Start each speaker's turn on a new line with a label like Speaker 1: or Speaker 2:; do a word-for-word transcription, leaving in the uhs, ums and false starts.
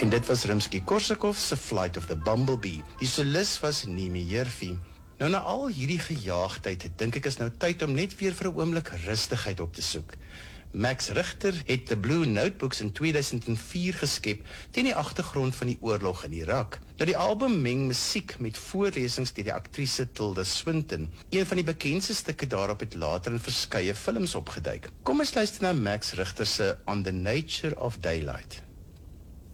Speaker 1: En dit was Rimsky-Korsakov se Flight of the Bumblebee. Die solis was Nimi Jervi. Nou na al hierdie gejaagdheid, dink ek is nou tyd om net weer vir 'n oomblik rustigheid op te soek. Max Richter het The Blue Notebooks in tweeduisend vier geskep teen die agtergrond van die oorlog in Irak. Nou die album meng musiek met voorlesings deur die aktrise Tilda Swinton. Een van die bekendste stukke daarop het later in verskeie films opgeduik. Kom ons luister na Max Richter se On the Nature of Daylight.